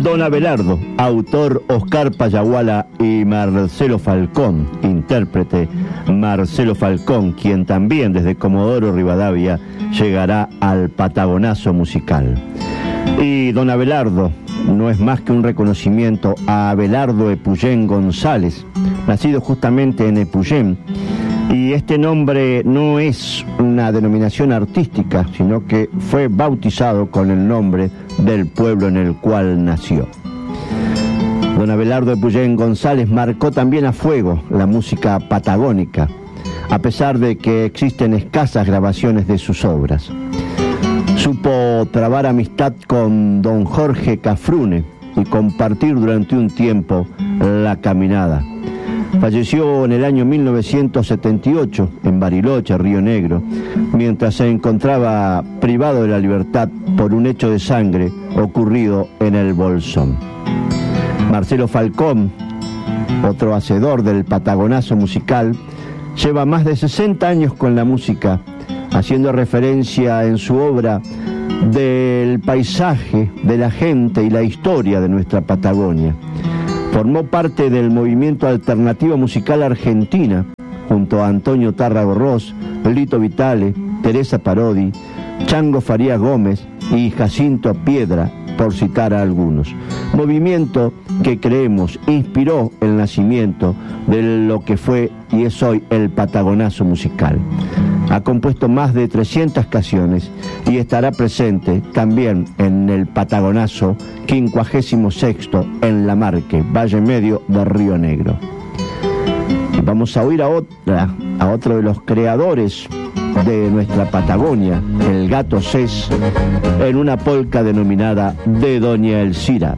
Don Abelardo, autor Oscar Payaguala y Marcelo Falcón, intérprete Marcelo Falcón, quien también desde Comodoro Rivadavia llegará al patagonazo musical. Y Don Abelardo no es más que un reconocimiento a Abelardo Epuyén González, nacido justamente en Epuyén, y este nombre no es una denominación artística, sino que fue bautizado con el nombre del pueblo en el cual nació. Don Abelardo Epuyén González marcó también a fuego la música patagónica, a pesar de que existen escasas grabaciones de sus obras. Supo trabar amistad con don Jorge Cafrune y compartir durante un tiempo la caminada. Falleció en el año 1978 en Bariloche, Río Negro, mientras se encontraba privado de la libertad por un hecho de sangre ocurrido en el Bolsón. Marcelo Falcón, otro hacedor del patagonazo musical, lleva más de 60 años con la música, haciendo referencia en su obra del paisaje, de la gente y la historia de nuestra Patagonia. Formó parte del movimiento alternativo musical argentina, junto a Antonio Tárrago Ross, Lito Vitale, Teresa Parodi, Chango Farías Gómez y Jacinto Piedra, por citar a algunos. Movimiento que creemos inspiró el nacimiento de lo que fue y es hoy el patagonazo musical. Ha compuesto más de 300 canciones y estará presente también en el patagonazo 56º en La Marque, Valle Medio de Río Negro. Y vamos a oír a otro de los creadores de nuestra Patagonia, el Gato Cés, en una polca denominada de Doña Elcira.